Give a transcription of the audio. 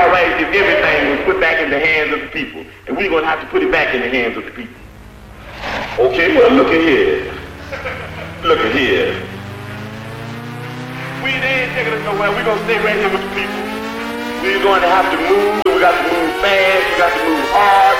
all right if everything was put back in the hands of the people, and we're going to have to put it back in the hands of the people. Okay, well, look at here. Look at here. We ain't taking us nowhere. We're going to stay right here with the people. We're going to have to move. We got to move fast. We got to move hard.